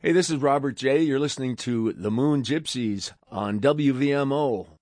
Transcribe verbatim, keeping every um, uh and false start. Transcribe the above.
Hey, this is Robert J. You're listening to The Moon Gypsies on W V M O,